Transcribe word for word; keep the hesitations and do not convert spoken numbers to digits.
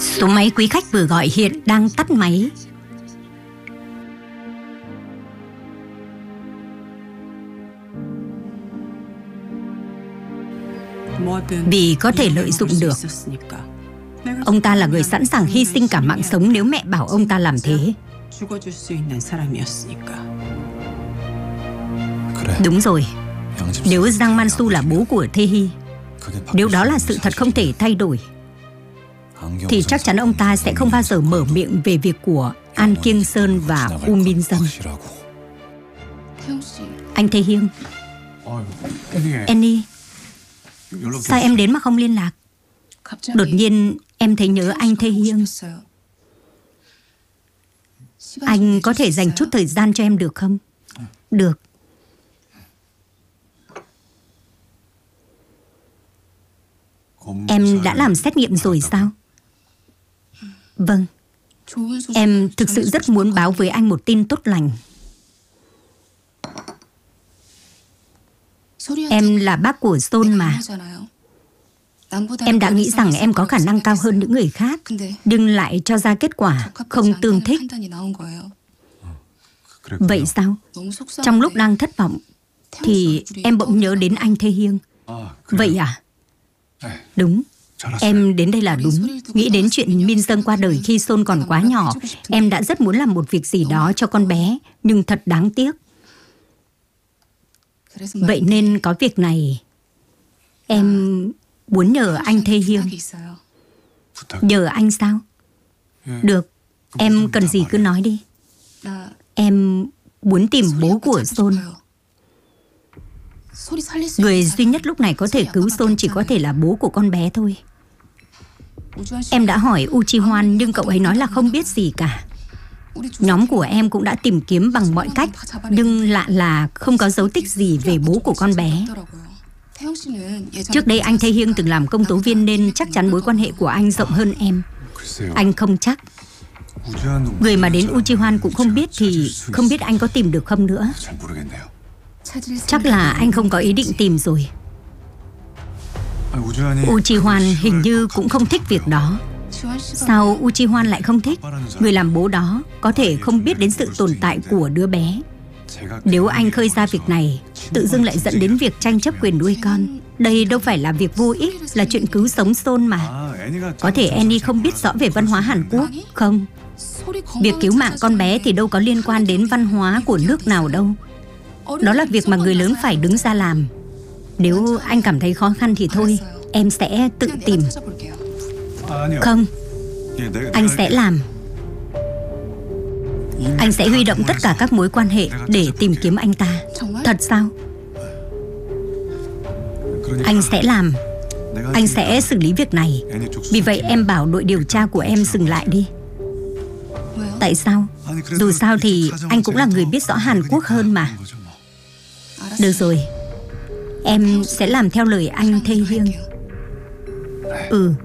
Số máy quý khách vừa gọi hiện đang tắt máy. Vì có thể lợi dụng được. Ông ta là người sẵn sàng hy sinh cả mạng sống nếu mẹ bảo ông ta làm thế. Đúng rồi. Nếu Giang Man-su là bố của Tae-hee, nếu đó là sự thật không thể thay đổi, thì chắc chắn ông ta sẽ không bao giờ mở miệng về việc của An Kyung-seon và U Min-jung. Anh Tae-hyung. Annie, sao em đến mà không liên lạc? Đột nhiên em thấy nhớ anh Tae-hyung. Anh có thể dành chút thời gian cho em được không? Được. Em đã làm xét nghiệm rồi sao? Vâng. Em thực sự rất muốn báo với anh một tin tốt lành. Em là bác của Son mà. Em đã nghĩ rằng em có khả năng cao hơn những người khác, nhưng lại cho ra kết quả không tương thích. Vậy sao? Trong lúc đang thất vọng thì em bỗng nhớ đến anh Tae-hyung. Vậy à? Đúng. Em đến đây là đúng. Nghĩ đến chuyện Min-jung qua đời khi Son còn quá nhỏ, em đã rất muốn làm một việc gì đó cho con bé, nhưng thật đáng tiếc. Vậy nên có việc này, em muốn nhờ anh Tae-hyung. Nhờ anh sao? Được, em cần gì cứ nói đi. Em muốn tìm bố của Son. Người duy nhất lúc này có thể cứu Son chỉ có thể là bố của con bé thôi. Em đã hỏi Uchi-hwan nhưng cậu ấy nói là không biết gì cả. Nhóm của em cũng đã tìm kiếm bằng mọi cách, nhưng lạ là không có dấu tích gì về bố của con bé. Trước đây anh Tae-hyung từng làm công tố viên nên chắc chắn mối quan hệ của anh rộng hơn em. Anh không chắc. Người mà đến Uchi-hwan cũng không biết thì không biết anh có tìm được không nữa. Chắc là anh không có ý định tìm rồi. Uchi-hwan hình như cũng không thích việc đó. Sao Uchi-hwan lại không thích? Người làm bố đó có thể không biết đến sự tồn tại của đứa bé. Nếu anh khơi ra việc này, tự dưng lại dẫn đến việc tranh chấp quyền nuôi con. Đây đâu phải là việc vô ích, là chuyện cứu sống Son mà. Có thể Annie không biết rõ về văn hóa Hàn Quốc. Không. Việc cứu mạng con bé thì đâu có liên quan đến văn hóa của nước nào đâu. Đó là việc mà người lớn phải đứng ra làm. Nếu anh cảm thấy khó khăn thì thôi, em sẽ tự tìm. Không, anh sẽ làm. Anh sẽ huy động tất cả các mối quan hệ để tìm kiếm anh ta. Thật sao? Anh sẽ làm. Anh sẽ xử lý việc này. Vì vậy em bảo đội điều tra của em dừng lại đi. Tại sao? Dù sao thì anh cũng là người biết rõ Hàn Quốc hơn mà. Được rồi, em sẽ làm theo lời anh Tae-hyung. Ừ.